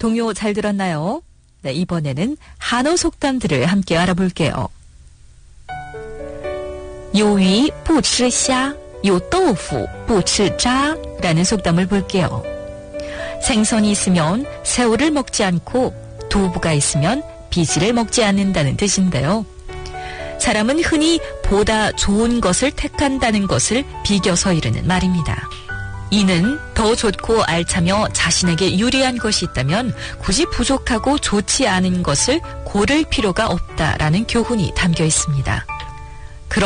동요 잘 들었나요? 네, 이번에는 한어 속담들을 함께 알아볼게요. 요위 不吃虾, 요豆腐不吃渣 라는 속담을 볼게요. 생선이 있으면 새우를 먹지 않고 두부가 있으면 비지를 먹지 않는다는 뜻인데요. 사람은 흔히 보다 좋은 것을 택한다는 것을 비껴서 이르는 말입니다. 이는 더 좋고 알차며 자신에게 유리한 것이 있다면 굳이 부족하고 좋지 않은 것을 고를 필요가 없다라는 교훈이 담겨 있습니다.